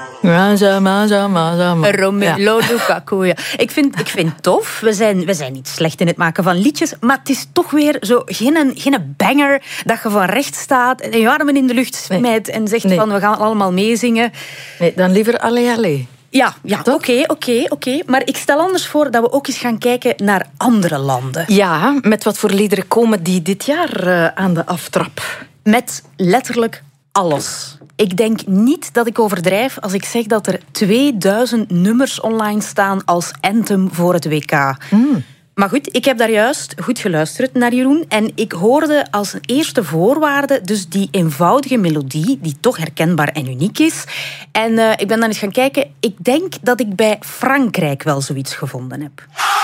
Romelu Lukaku, ja. Ik vind het tof. We zijn niet slecht in het maken van liedjes, maar het is toch weer zo geen banger dat je van rechts staat en je armen in de lucht smijt en zegt van we gaan allemaal meezingen. Nee, dan liever allee. Ja, oké. Maar ik stel anders voor dat we ook eens gaan kijken naar andere landen. Ja, met wat voor liederen komen die dit jaar aan de aftrap? Met letterlijk alles. Ik denk niet dat ik overdrijf als ik zeg dat er 2000 nummers online staan als anthem voor het WK. Maar goed, ik heb daar juist goed geluisterd naar Jeroen en ik hoorde als eerste voorwaarde dus die eenvoudige melodie die toch herkenbaar en uniek is. En ik ben dan eens gaan kijken. Ik denk dat ik bij Frankrijk wel zoiets gevonden heb.